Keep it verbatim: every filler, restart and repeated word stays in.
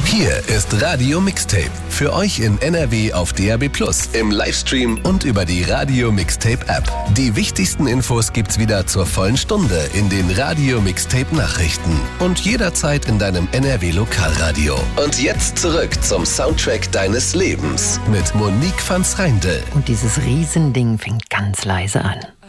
Hier ist Radio Mixtape. Für euch in N R W auf D A B plus, im Livestream und über die Radio Mixtape App. Die wichtigsten Infos gibt's wieder zur vollen Stunde in den Radio Mixtape Nachrichten und jederzeit in deinem N R W Lokalradio. Und jetzt zurück zum Soundtrack deines Lebens mit Monique van Schreindel. Und dieses Riesending fängt ganz leise an.